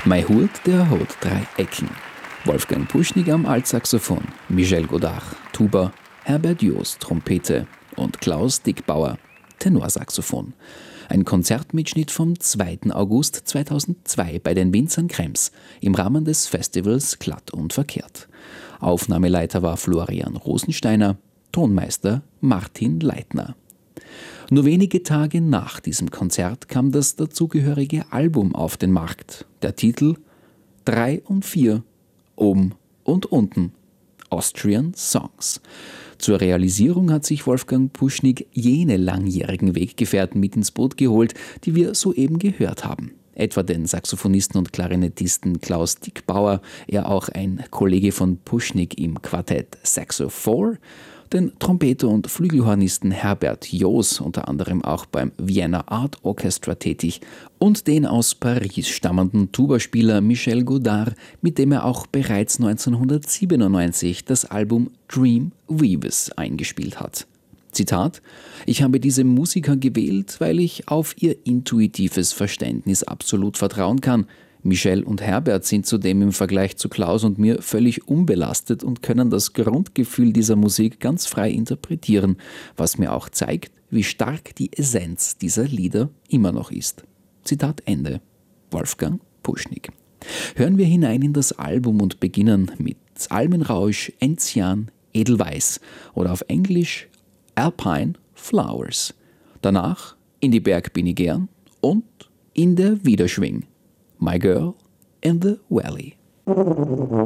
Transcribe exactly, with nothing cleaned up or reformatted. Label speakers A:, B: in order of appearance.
A: Mein Hut, der hat drei Ecken. Wolfgang Puschnig am Altsaxophon, Michel Godard, Tuba, Herbert Joos, Trompete und Klaus Dickbauer, Tenorsaxophon. Ein Konzertmitschnitt vom zweiten August zweitausendzwei bei den Winzern Krems im Rahmen des Festivals Glatt und Verkehrt. Aufnahmeleiter war Florian Rosensteiner, Tonmeister Martin Leitner. Nur wenige Tage nach diesem Konzert kam das dazugehörige Album auf den Markt. Der Titel drei und vier, oben und unten, Austrian Songs. Zur Realisierung hat sich Wolfgang Puschnig jene langjährigen Weggefährten mit ins Boot geholt, die wir soeben gehört haben. Etwa den Saxophonisten und Klarinettisten Klaus Dickbauer, er auch ein Kollege von Puschnig im Quartett Saxo vier, den Trompeter und Flügelhornisten Herbert Joos, unter anderem auch beim Vienna Art Orchestra tätig, und den aus Paris stammenden Tubaspieler Michel Godard, mit dem er auch bereits neunzehnhundertsiebenundneunzig das Album Dream Weavers eingespielt hat. Zitat: Ich habe diese Musiker gewählt, weil ich auf ihr intuitives Verständnis absolut vertrauen kann. Michel und Herbert sind zudem im Vergleich zu Klaus und mir völlig unbelastet und können das Grundgefühl dieser Musik ganz frei interpretieren, was mir auch zeigt, wie stark die Essenz dieser Lieder immer noch ist. Zitat Ende. Wolfgang Puschnig. Hören wir hinein in das Album und beginnen mit Almenrausch, Enzian, Edelweiß oder auf Englisch Alpine Flowers. Danach In die Berg bin ich gern und In der Widerschwing. My Girl in the Valley.